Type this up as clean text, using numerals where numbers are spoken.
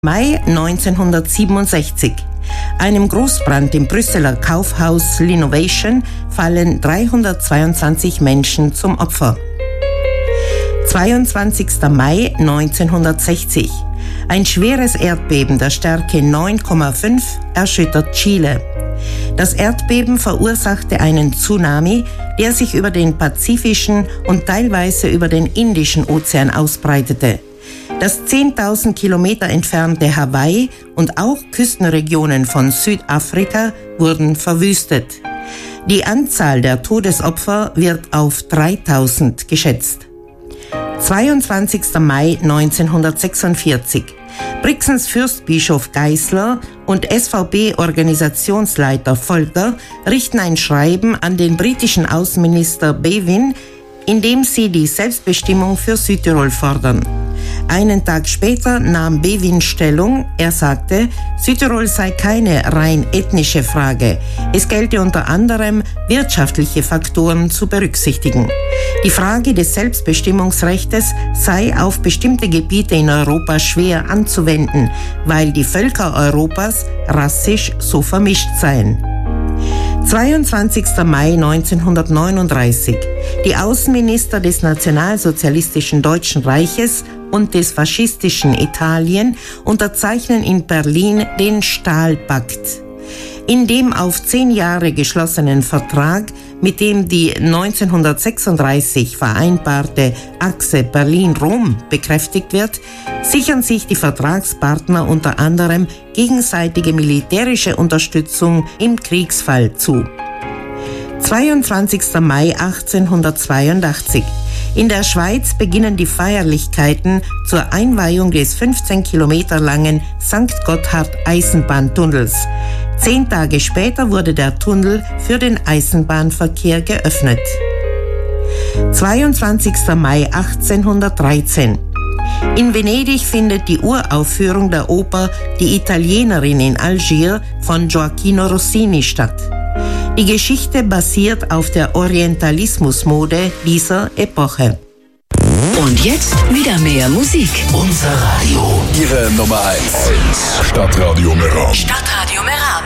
Mai 1967. Einem Großbrand im Brüsseler Kaufhaus L'Innovation fallen 322 Menschen zum Opfer. 22. Mai 1960. Ein schweres Erdbeben der Stärke 9,5 erschüttert Chile. Das Erdbeben verursachte einen Tsunami, der sich über den Pazifischen und teilweise über den Indischen Ozean ausbreitete. Das 10.000 Kilometer entfernte Hawaii und auch Küstenregionen von Südafrika wurden verwüstet. Die Anzahl der Todesopfer wird auf 3.000 geschätzt. 22. Mai 1946. Brixens Fürstbischof Geisler und SVP-Organisationsleiter Volker richten ein Schreiben an den britischen Außenminister Bevin, in dem sie die Selbstbestimmung für Südtirol fordern. Einen Tag später nahm Bevin Stellung. Er sagte, Südtirol sei keine rein ethnische Frage. Es gelte unter anderem, wirtschaftliche Faktoren zu berücksichtigen. Die Frage des Selbstbestimmungsrechtes sei auf bestimmte Gebiete in Europa schwer anzuwenden, weil die Völker Europas rassisch so vermischt seien. 22. Mai 1939. Die Außenminister des nationalsozialistischen Deutschen Reiches und des faschistischen Italien unterzeichnen in Berlin den Stahlpakt. In dem auf 10 Jahre geschlossenen Vertrag, mit dem die 1936 vereinbarte Achse Berlin-Rom bekräftigt wird, sichern sich die Vertragspartner unter anderem gegenseitige militärische Unterstützung im Kriegsfall zu. 22. Mai 1882. In der Schweiz beginnen die Feierlichkeiten zur Einweihung des 15 Kilometer langen St. Gotthard-Eisenbahntunnels. 10 Tage später wurde der Tunnel für den Eisenbahnverkehr geöffnet. 22. Mai 1813. In Venedig findet die Uraufführung der Oper Die Italienerin in Algier von Gioacchino Rossini statt. Die Geschichte basiert auf der Orientalismusmode dieser Epoche. Und jetzt wieder mehr Musik. Unser Radio. Ihre Nummer 1. Stadtradio Meran. Stadtradio Meran.